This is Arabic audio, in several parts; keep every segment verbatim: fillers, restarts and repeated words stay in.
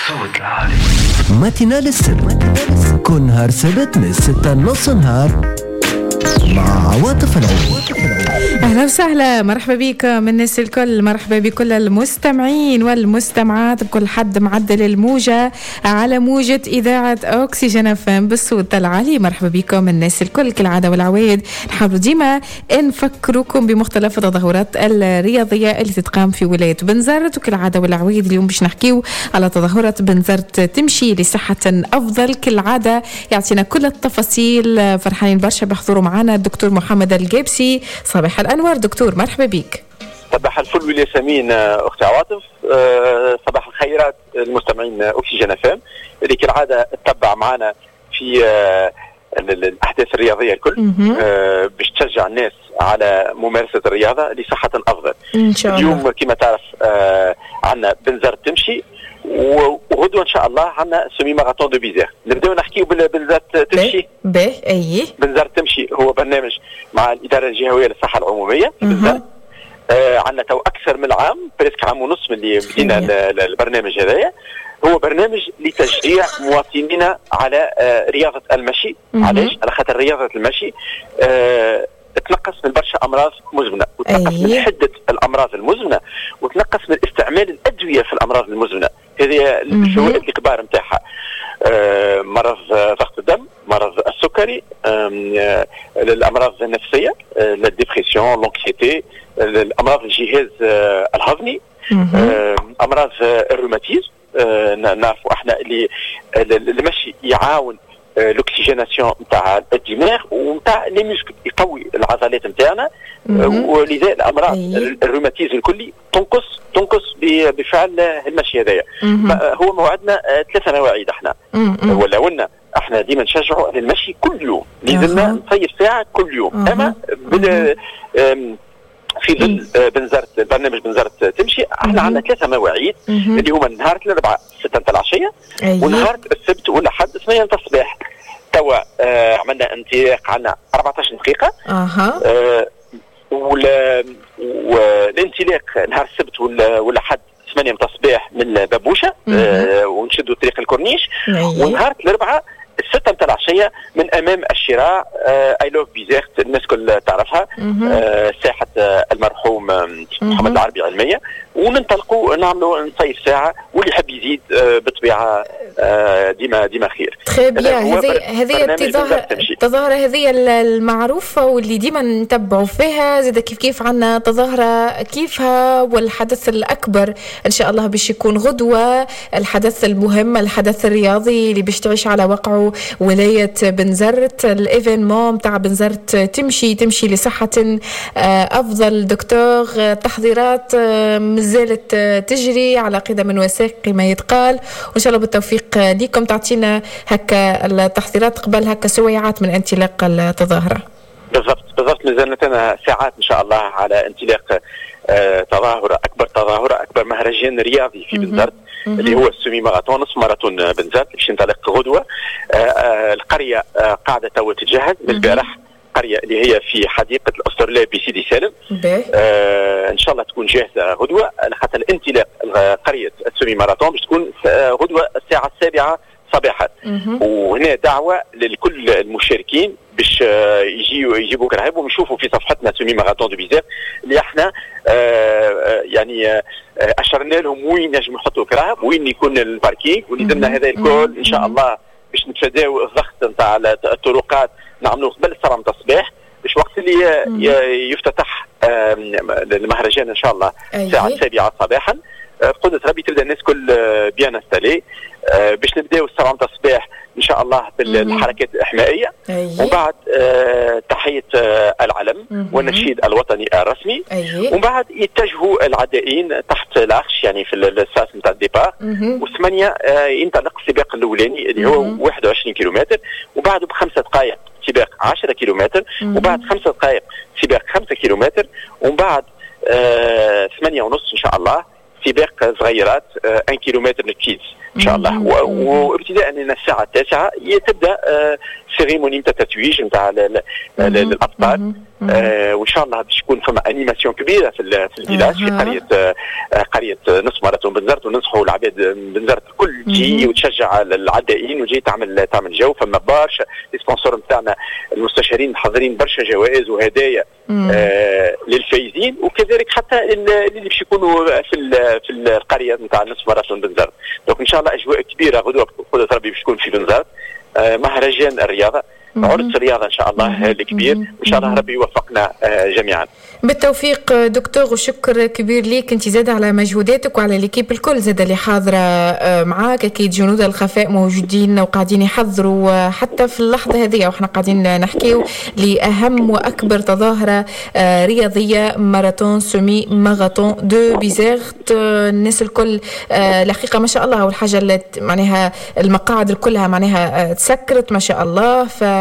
الصوت العالي. ماتينال السبت كل نهار سبت من ستة نص نهار مع عواطف العود. أهلا وسهلا، مرحبا بكم من الناس الكل، مرحبا بكل المستمعين والمستمعات بكل حد معدل الموجة على موجة إذاعة أوكسجين اف ام بالصوت العالي. مرحبا بكم من الناس الكل كالعادة والعواد. نحاول ديما نفكركم بمختلف التظاهرات الرياضية اللي تتقام في ولاية بنزرت، وكالعادة والعواد اليوم باش نحكيو على تظاهرة بنزرت تمشي لصحة أفضل. كالعادة يعطينا كل التفاصيل، فرحانين برشا بحضوره معنا الدكتور محمد الجابسي. صباح الأنوار دكتور، مرحبا بك. صباح الفل والياسمين أختي عواطف. صباح الخيرات المستمعين أوكسجين اف ام اللي كالعادة تتبع معنا في الأحداث الرياضية الكل باش تشجع الناس على ممارسة الرياضة لصحة أفضل. إن شاء الله. اليوم كما تعرف عنا بنزرت تمشي، وغدوة إن شاء الله عنا سمي ماراثون دو بيزير. نبدأ نحكي بنزرت تمشي. به أيه بنزرت تمشي هو برنامج مع الإدارة الجهوية للصحة العمومية في بنزرت. آه عنا تو أكثر من عام، بريسك عام ونصف من اللي بدينا البرنامج هذايا. هو برنامج لتشجيع مواطنينا على آه رياضة المشي. علاش؟ على خاطر رياضة المشي آه تنقص من برشا امراض مزمنه، وتنقص أيه. من حده الامراض المزمنه، وتنقص من استعمال الادويه في الامراض المزمنه. هذه الفوائد الكبار نتاعها. آه مرض ضغط الدم، مرض السكري، آه الامراض النفسيه، آه الديبرسيون، لونكسيتي، الامراض الجهاز آه الهضمي، آه امراض الروماتيزم. آه نعرفوا احنا اللي المشي يعاون الاكسجيناسيون نتاع الدماغ ونتاع لي موسكل، يقوي العضلات نتاعنا، ولذا الامراض أيه. الروماتيزم الكلي تنقص تنقص بفعل المشي هذايا. هو موعدنا ثلاثه مواعيد احنا، ولا قلنا احنا ديما نشجعوا على المشي كل يوم، لازمنا نصيف ساعه كل يوم. اما في ظل بنزرت برنامج بنزرت تمشي احنا عندنا ثلاثه مواعيد اللي هما نهار الاربعاء ستة نتاع العشيه، أيه. ونهار السبت والاحد ثمانية نتاع الصباح. توا آه عملنا انطلاق عندنا أربعطاش دقيقه. اها آه والانطلاق نهار السبت والاحد ثمانية نتاع الصباح من بابوشه، آه ونشدوا طريق الكورنيش. أيه. ونهار الاربعاء الستة نتاع العشية من أمام الشراع اي لوف بيزيرت، الناس كل تعرفها، آه ساحة آه المرحوم محمد العربي علمية. وننطلقوا نعملوا نصيف ساعة، واللي يحب يزيد آه بالطبيعة آه ديما ديما خير. هذه هذه التظاهرة التظاهرة هذه المعروفة واللي ديما نتبعوا فيها. زاد كيف كيف عنا تظاهرة كيفها، والحدث الأكبر إن شاء الله باش يكون غدوة، الحدث المهم، الحدث الرياضي اللي باش تعيش على وقعه ولاية بنزرت، الإيفينمون متاع بنزرت تمشي تمشي لصحة أفضل. دكتور، تحضيرات مازالت تجري على قدم وساق كما يتقال، وإن شاء الله بالتوفيق ليكم. تعطينا هكا التحضيرات قبل هكا سويعات من انطلاق التظاهرة. بالضبط بالضبط، مازالنا ساعات إن شاء الله على انطلاق آه تظاهرة أكبر تظاهرة أكبر مهرجان رياضي في بنزرت اللي هو السمي ماراثون، نصف ماراثون بنزرت باش ينطلق غدوة. آه آه القرية آه قاعدة تو تتجهز من البارح، قرية اللي هي في حديقة الأسترلي بسيدي سالم. آه إن شاء الله تكون جاهزة غدوة، خاطر الانطلاق قرية السمي ماراثون باش تكون غدوة الساعة السابعة صباحا. وهنا دعوة لكل المشاركين باش يجيوا يجيبوا كرهب ويشوفوا في صفحتنا سمي ماراثون دو بيزير اللي احنا آه يعني آه اشرنا لهم وين نجم يحطوا كرهب، وين يكون الباركينغ، ولازمنا هذا الكل ان شاء الله باش نتفاداو الضغط نتاع الطرقات نعملوه قبل الساعه نتاع الصباح، باش وقت اللي يفتتح آه المهرجان ان شاء الله الساعه السابعه صباحا بقدرة ربي تبدا الناس كل بيان انستالي آه باش نبداو الساعه نتاع الصباح ان شاء الله بالحركات الاحمائيه. أيه. ومن بعد آه تحيه آه العلم مم. والنشيد الوطني الرسمي. أيه. ومن بعد يتجهوا العدائين تحت العرش يعني في الساس نتاع الديبار، وثمانية آه ينطلق السباق الاولاني اللي هو مم. واحد وعشرين كيلومتر، وبعده بخمسه دقائق سباق عشرة كيلومتر، وبعد خمسه دقائق سباق خمسة كيلومتر، ومن بعد آه ثمانية ونص ان شاء الله سباق صغيرات واحد كيلومتر للكيدز ان شاء الله. وابتداء من الساعه التاسعه تبدا سيريموني نتاع التتويج نتاع الابطال، وان شاء الله باش يكون فما انيماسيون كبيره في الفيلاج في قريه قريه نصف ماراثون بنزرت. وننصحوا العباد بنزرت كل تجي وتشجع العدائين وتجي تعمل تعمل جو. فما برشا السبونسور نتاعنا المستشارين محضرين برشا جوائز وهدايا آه للفايزين، وكذلك حتى اللي باش يكونوا في في القريه نتاع نصف ماراثون بنزرت. دونك ان شاء الله اجواء كبيره غدوه بقدره ربي باش تكون في بنزرت. آه مهرجان الرياضه، عرس الرياضه ان شاء الله الكبير، وان شاء الله ربي يوفقنا آه جميعا. بالتوفيق دكتور، وشكر كبير ليك انت زاد على مجهوداتك وعلى ليكيب الكل زاد اللي حاضره معاك. اكيد جنود الخفاء موجودين وقاعدين يحضروا حتى في اللحظه هذه وإحنا قاعدين نحكيو لاهم واكبر تظاهره رياضيه ماراثون سومي ماراثون دو بيزيرت. الناس الكل الحقيقه ما شاء الله، والحاجه اللي معناها المقاعد كلها معناها تسكرت ما شاء الله.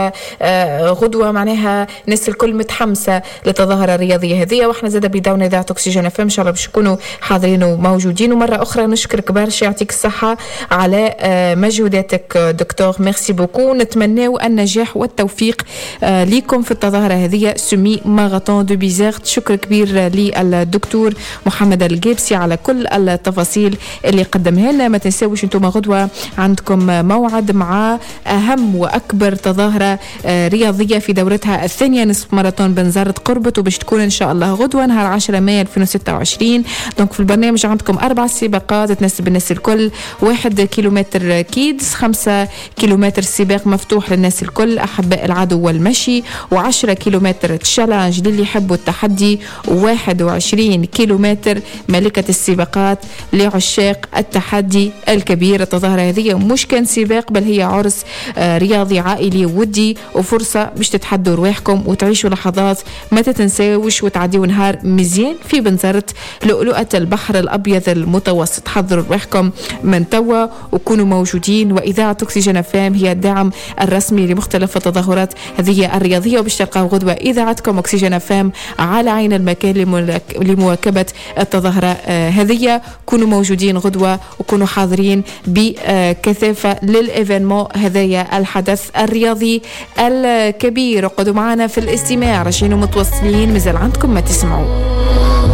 فغدوه معناها الناس الكل متحمسه للتظاهره الرياضيه هذه، واحنا زاد بداونا اذاعه اوكسجين اف ام ان شاء الله باش يكونوا حاضرين وموجودين. ومره اخرى نشكرك برشا، يعطيك الصحه على مجهوداتك دكتور. ميرسي بوكو، نتمناو النجاح والتوفيق ليكم في التظاهره هذه سومي ماراثون دو بيزيرت. شكر كبير للدكتور محمد الجيبسي على كل التفاصيل اللي قدمها لنا. ما تنساوش انتم غدوه عندكم موعد مع اهم واكبر تظاهره رياضيه في دورتها الثانيه نصف ماراثون بنزرت قربت، وباش تكون ان شاء الله غدوه نهار عشرة مايو ألفين وستة وعشرين. دونك في البرنامج عندكم اربع سباقات تناسب الناس الكل، واحد كيلومتر كيدز، خمسة كيلومتر سباق مفتوح للناس الكل احباء العدو والمشي، وعشرة كيلومتر تشالنج للي يحبوا التحدي، وواحد وعشرين كيلومتر ملكه السباقات لعشاق التحدي الكبير. التظاهره هذه مش كان سباق بل هي عرس رياضي عائلي ودي، وفرصه باش تتحدوا رواحكم وتعيشوا لحظات ما تتنساوش وتعديوا نهار مزيان في بنزرت لؤلؤة البحر الأبيض المتوسط. حضروا رواحكم من توا وكونوا موجودين. وإذاعة أوكسجين اف ام هي الداعم الرسمي لمختلف التظاهرات هذه الرياضية، وباش تلقاو غدوة إذاعتكم أوكسجين اف ام على عين المكان لمواكبة التظاهرة هذه. كونوا موجودين غدوة وكونوا حاضرين بكثافة للإيفينمون هذايا الحدث الرياضي الكبير. وقعدوا معنا في الاستماع، رجعين متوصلين، مازال عندكم ما تسمعوا.